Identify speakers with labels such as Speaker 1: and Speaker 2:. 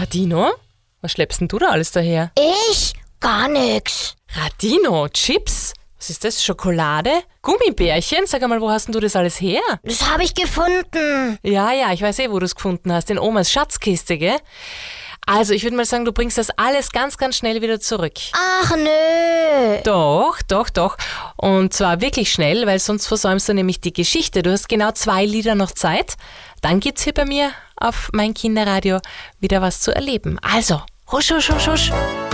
Speaker 1: Radino? Was schleppst denn du da alles daher?
Speaker 2: Ich? Gar nix.
Speaker 1: Radino, Chips? Was ist das? Schokolade? Gummibärchen? Sag einmal, wo hast denn du das alles her?
Speaker 2: Das habe ich gefunden.
Speaker 1: Ja, ich weiß wo du es gefunden hast. In Omas Schatzkiste, gell? Also, ich würde mal sagen, du bringst das alles ganz, ganz schnell wieder zurück.
Speaker 2: Ach nö.
Speaker 1: Doch. Und zwar wirklich schnell, weil sonst versäumst du nämlich die Geschichte. Du hast genau 2 Lieder noch Zeit. Dann gibt's hier bei mir auf mein Kinderradio wieder was zu erleben. Also, husch, husch, husch, husch.